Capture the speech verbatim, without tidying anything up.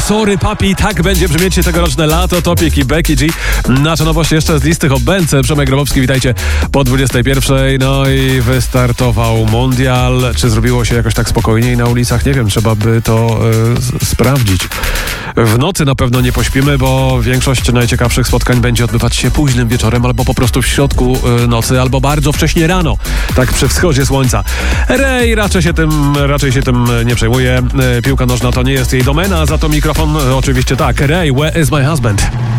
Sorry Papi, tak będzie brzmieć się tegoroczne lato. Topik i Becky G. Nasza nowość jeszcze z listy Hobbence. Przemek Grabowski, witajcie po dwudziestej pierwszej. No i wystartował mundial. Czy zrobiło się jakoś tak spokojniej na ulicach? Nie wiem, trzeba by to y, sprawdzić. W nocy na pewno nie pośpimy, bo większość najciekawszych spotkań będzie odbywać się późnym wieczorem, albo po prostu w środku y, nocy, albo bardzo wcześnie rano, tak przy wschodzie słońca. Rej raczej się tym, raczej się tym nie przejmuje. Y, piłka nożna to nie jest jej domena, za to mikrofon y, oczywiście tak. Rej, where is my husband?